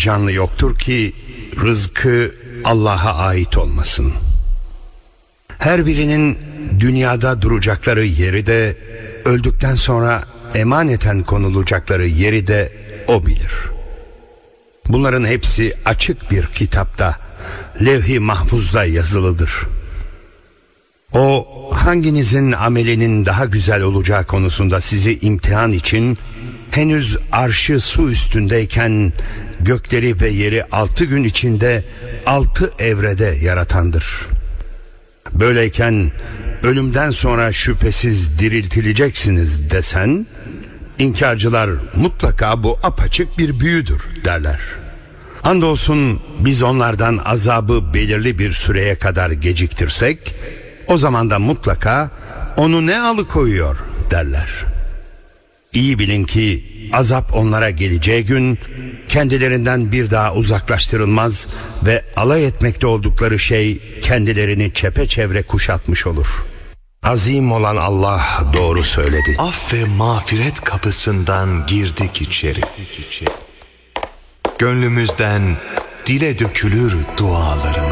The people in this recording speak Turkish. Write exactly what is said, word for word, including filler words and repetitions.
canlı yoktur ki rızkı Allah'a ait olmasın. Her birinin dünyada duracakları yeri de, öldükten sonra emaneten konulacakları yeri de O bilir. Bunların hepsi açık bir kitapta, levh-i mahfuzda yazılıdır. O, hanginizin amelinin daha güzel olacağı konusunda sizi imtihan için, henüz arşı su üstündeyken gökleri ve yeri altı gün içinde altı evrede yaratandır. Böyleyken ölümden sonra şüphesiz diriltileceksiniz desen, İnkarcılar mutlaka bu apaçık bir büyüdür derler. Andolsun biz onlardan azabı belirli bir süreye kadar geciktirsek, o zaman da mutlaka onu ne alıkoyuyor derler. İyi bilin ki azap onlara geleceği gün kendilerinden bir daha uzaklaştırılmaz ve alay etmekte oldukları şey kendilerini çepeçevre kuşatmış olur. Azim olan Allah doğru söyledi. Af ve mağfiret kapısından girdik içeri. Gönlümüzden dile dökülür dualarımız.